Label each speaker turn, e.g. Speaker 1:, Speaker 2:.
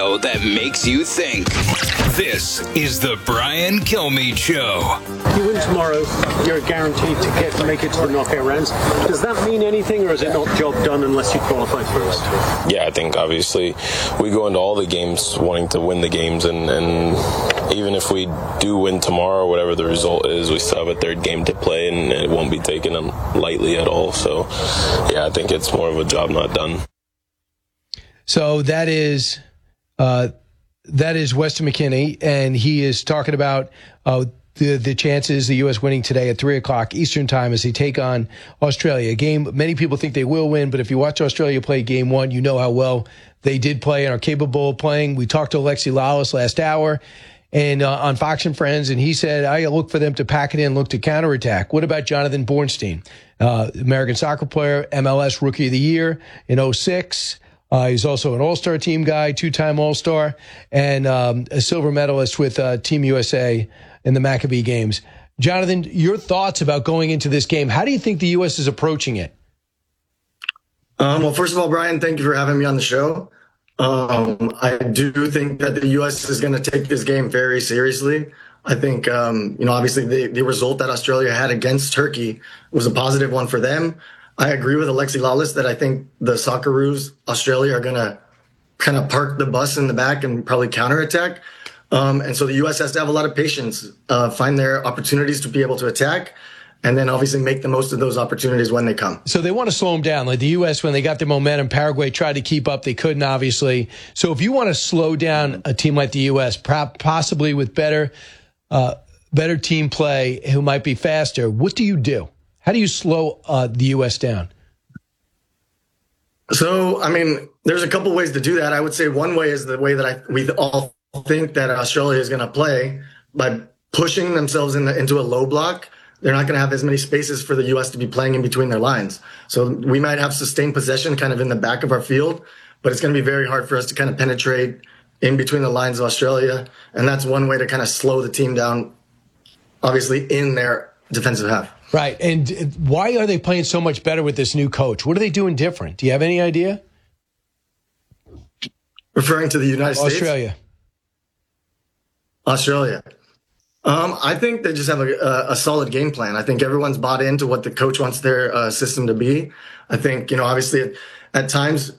Speaker 1: show that makes you think. This is the Brian Kilmeade Show.
Speaker 2: If you win tomorrow, you're guaranteed to make it to the knockout rounds. Does that mean anything, or is it not job done unless you qualify first?
Speaker 3: Yeah, I think obviously we go into all the games wanting to win the games, and even if we do win tomorrow, whatever the result is, we still have a third game to play, and it won't be taken lightly at all. So, yeah, I think it's more of a job not done.
Speaker 4: So that is Weston McKennie, and he is talking about the chances the U.S. winning today at 3 o'clock Eastern time as they take on Australia. A game many people think they will win, but if you watch Australia play game one, you know how well they did play and are capable of playing. We talked to Alexi Lalas last hour and on Fox and Friends, and he said, I look for them to pack it in, look to counterattack. What about Jonathan Bornstein, American soccer player, MLS Rookie of the Year in 2006? He's also an All-Star team guy, two-time All-Star, and a silver medalist with Team USA in the Maccabee Games. Jonathan, your thoughts about going into this game. How do you think the U.S. is approaching it?
Speaker 5: Well, first of all, Brian, thank you for having me on the show. I do think that the U.S. is going to take this game very seriously. I think, obviously the result that Australia had against Turkey was a positive one for them. I agree with Alexi Lalas that I think the Socceroos, Australia, are going to kind of park the bus in the back and probably counterattack. And so the U.S. has to have a lot of patience, find their opportunities to be able to attack, and then obviously make the most of those opportunities when they come.
Speaker 4: So they want to slow them down. Like the U.S., when they got their momentum, Paraguay tried to keep up. They couldn't, obviously. So if you want to slow down a team like the U.S., possibly with better team play who might be faster, what do you do? How do you slow the U.S. down?
Speaker 5: So, I mean, there's a couple ways to do that. I would say one way is the way that we all think that Australia is going to play by pushing themselves into a low block. They're not going to have as many spaces for the U.S. to be playing in between their lines. So we might have sustained possession kind of in the back of our field, but it's going to be very hard for us to kind of penetrate in between the lines of Australia. And that's one way to kind of slow the team down, obviously, in their defensive half.
Speaker 4: Right. And why are they playing so much better with this new coach? What are they doing different? Do you have any idea?
Speaker 5: Referring to the United States? Australia. I think they just have a solid game plan. I think everyone's bought into what the coach wants their system to be. I think, obviously at times